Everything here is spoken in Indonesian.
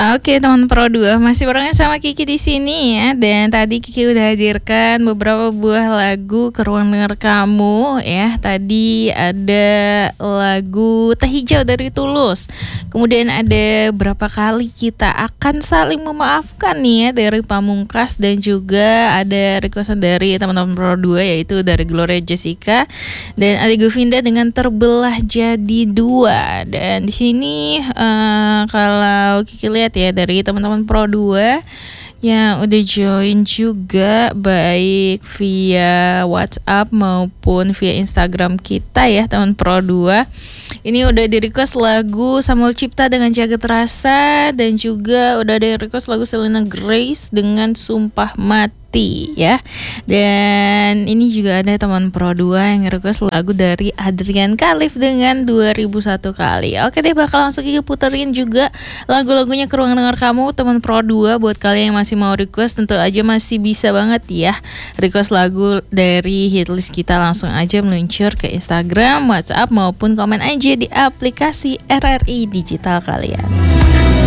Oke teman Pro 2 masih barengan sama Kiki di sini ya. Dan tadi Kiki udah hadirkan beberapa buah lagu ke ruang dengar kamu ya. Tadi ada lagu Teh Hijau dari Tulus. Kemudian ada Berapa Kali Kita Akan Saling Memaafkan nih ya dari Pamungkas. Dan juga ada requestan dari teman-teman Pro 2 yaitu dari Gloria Jessica dan Ade Govinda dengan Terbelah Jadi Dua. Dan di sini kalau Kiki lihat ya dari teman-teman Pro 2 yang udah join juga baik via WhatsApp maupun via Instagram kita ya teman Pro 2. Ini udah di request lagu Samuel Cipta dengan Jagat Rasa dan juga udah ada request lagu Selena Grace dengan Sumpah Mati ya. Dan ini juga ada teman Pro 2 yang request lagu dari Adrian Khalif dengan 2001 Kali. Oke deh, bakal langsung kita puterin juga lagu-lagunya ke ruang dengar kamu teman Pro 2. Buat kalian yang masih mau request tentu aja masih bisa banget ya request lagu dari hitlist kita, langsung aja meluncur ke Instagram, WhatsApp maupun komen aja di aplikasi RRI Digital kalian.